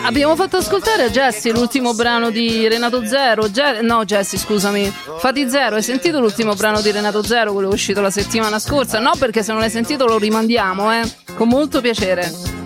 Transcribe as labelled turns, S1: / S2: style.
S1: Abbiamo fatto ascoltare a Jessy l'ultimo brano di Renato Zero. No, Jessy, scusami. Fati Zero, hai sentito l'ultimo brano di Renato Zero, quello uscito la settimana scorsa? No, perché se non l'hai sentito lo rimandiamo, con molto piacere.